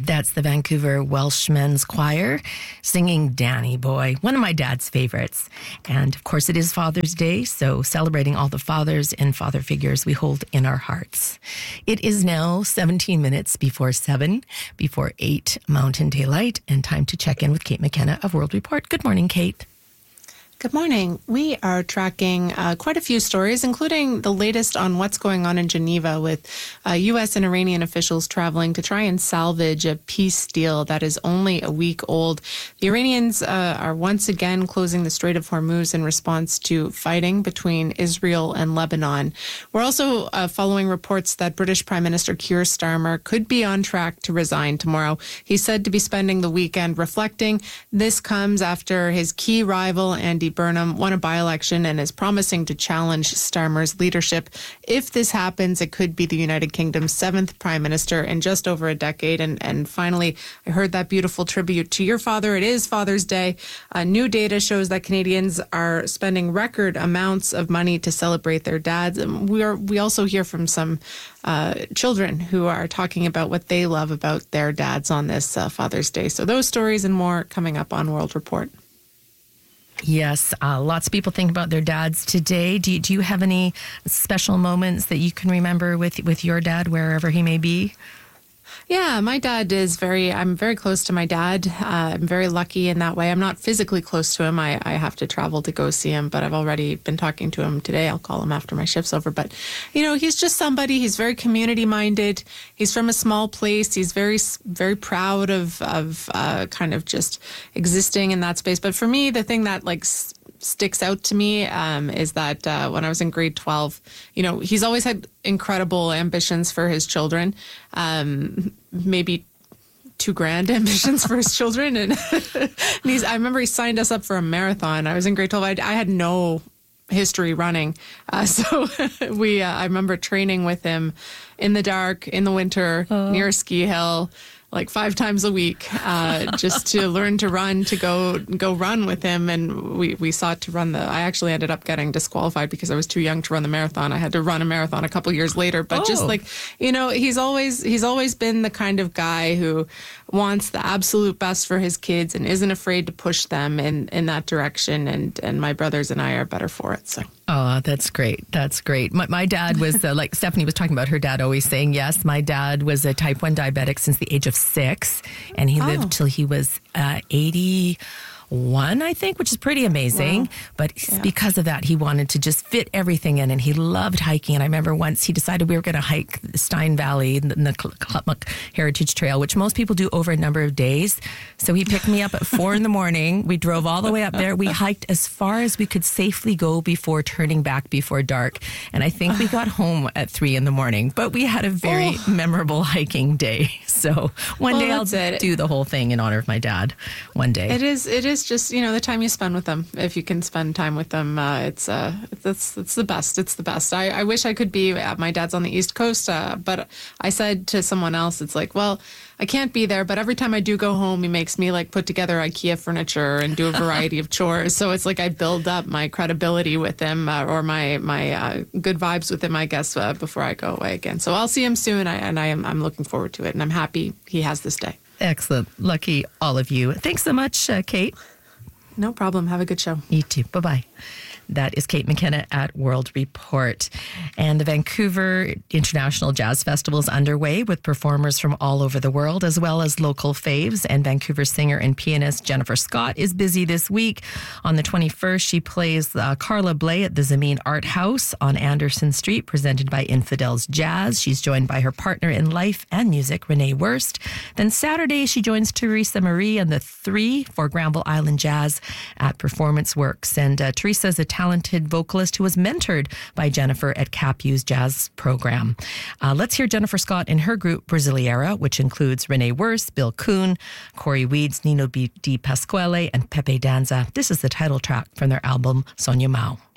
That's the Vancouver Welshmen's Choir singing Danny Boy, one of my dad's favorites. And of course, it is Father's Day, so celebrating all the fathers and father figures we hold in our hearts. It is now 17 minutes before 7, before 8 Mountain Daylight, and time to check in with Kate McKenna of World Report. Good morning, Kate. Good morning. We are tracking quite a few stories, including the latest on what's going on in Geneva with U.S. and Iranian officials traveling to try and salvage a peace deal that is only a week old. The Iranians are once again closing the Strait of Hormuz in response to fighting between Israel and Lebanon. We're also following reports that British Prime Minister Keir Starmer could be on track to resign tomorrow. He's said to be spending the weekend reflecting. This comes after his key rival, Andy Burnham, won a by-election and is promising to challenge Starmer's leadership. If this happens, it could be the United Kingdom's 7th prime minister in just over a decade. And finally, I heard that beautiful tribute to your father. It is Father's Day. New data shows that Canadians are spending record amounts of money to celebrate their dads. And we also hear from some children who are talking about what they love about their dads on this Father's Day. So those stories and more coming up on World Report. Yes, lots of people think about their dads today. Do you have any special moments that you can remember with your dad, wherever he may be? Yeah, my dad I'm very close to my dad. I'm very lucky in that way. I'm not physically close to him. I have to travel to go see him, but I've already been talking to him today. I'll call him after my shift's over. But, he's just somebody, he's very community minded. He's from a small place. He's very, very proud of kind of just existing in that space. But for me, the thing that sticks out to me is that when I was in grade 12, he's always had incredible ambitions for his children, maybe too grand ambitions for his children. And I remember he signed us up for a marathon. I was in grade 12. I had no history running. So I remember training with him in the dark, in the winter, near a ski hill, 5 times a week, just to learn to run, to go run with him. And we sought to run I actually ended up getting disqualified because I was too young to run the marathon. I had to run a marathon a couple years later. But he's always been the kind of guy who wants the absolute best for his kids and isn't afraid to push them in that direction. And my brothers and I are better for it. So. Oh, that's great. That's great. My dad was, like Stephanie was talking about her dad always saying, yes, my dad was a type 1 diabetic since the age of 6, and he lived till he was 81, I think, which is pretty amazing. Wow. But because of that, he wanted to just fit everything in, and he loved hiking. And I remember once he decided we were going to hike Stein Valley, the Clutmuck Heritage Trail, which most people do over a number of days. So he picked me up at 4 in the morning. We drove all the way up there. We hiked as far as we could safely go before turning back before dark. And I think we got home at 3 in the morning. But we had a very memorable hiking day. So one day I'll do the whole thing in honor of my dad. One day. It is just, the time you spend with them. If you can spend time with them, it's the best. It's the best. I wish I could be my dad's on the East Coast, but I said to someone else, it's I can't be there, but every time I do go home, he makes me put together IKEA furniture and do a variety of chores. So it's I build up my credibility with him or my good vibes with him, I guess, before I go away again. So I'll see him soon, I'm looking forward to it, and I'm happy he has this day. Excellent. Lucky all of you. Thanks so much, Kate. No problem. Have a good show. You too. Bye-bye. That is Kate McKenna at World Report. And the Vancouver International Jazz Festival is underway with performers from all over the world, as well as local faves. And Vancouver singer and pianist Jennifer Scott is busy this week. On the 21st, she plays Carla Bley at the Zameen Art House on Anderson Street, presented by Infidels Jazz. She's joined by her partner in life and music, Renee Wurst. Then Saturday, she joins Teresa Marie and the 3 for Granville Island Jazz at Performance Works. And Teresa's a talented vocalist who was mentored by Jennifer at CapU's jazz program. Let's hear Jennifer Scott in her group Brasileira, which includes Renee Wurst, Bill Kuhn, Corey Weeds, Nino Di Pasquale, and Pepe Danza. This is the title track from their album Sonho Mau.